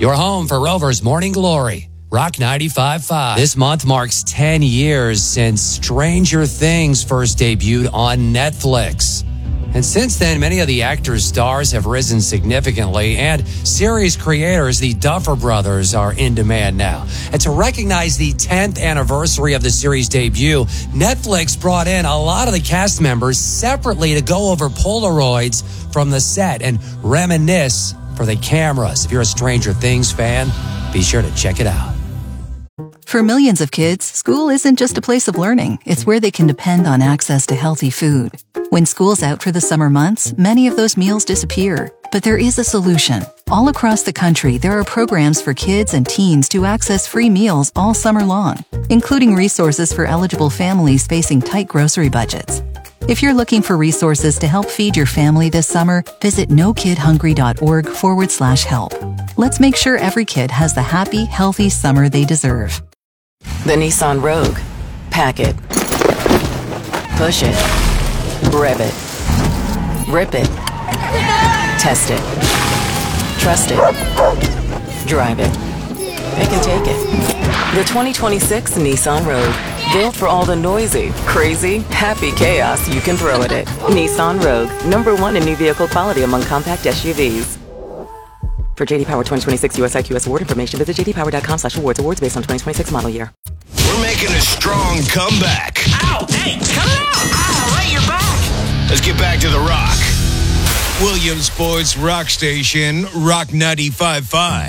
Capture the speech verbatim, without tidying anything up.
Your home for Rover's Morning Glory, Rock ninety-five point five. This month marks ten years since Stranger Things first debuted on Netflix. And since then, many of the actors' stars have risen significantly, and series creators, the Duffer Brothers, are in demand now. And to recognize the tenth anniversary of the series' debut, Netflix brought in a lot of the cast members separately to go over Polaroids from the set and reminisce for the cameras. If you're a Stranger Things fan, be sure to check it out. For millions of kids, school isn't just a place of learning. It's where they can depend on access to healthy food. When school's out for the summer months, many of those meals disappear. But there is a solution. All across the country, there are programs for kids and teens to access free meals all summer long, including resources for eligible families facing tight grocery budgets. If you're looking for resources to help feed your family this summer, visit nokidhungry.org forward slash help. Let's make sure every kid has the happy, healthy summer they deserve. The Nissan Rogue. Pack it. Push it. Rev it. Rip it. Test it. Trust it. Drive it. They can take it. The twenty twenty-six Nissan Rogue. Built for all the noisy, crazy, happy chaos you can throw at it. Nissan Rogue. Number one in new vehicle quality among compact S U Vs. For J D Power twenty twenty-six U S I Q S award information, visit j d power dot com slash awards. Awards based on twenty twenty-six model year. We're making a strong comeback. Ow! Hey, cut it out! Ow, right, you're back! Let's get back to the rock. Williamsport's Rock Station, Rock ninety-five point five.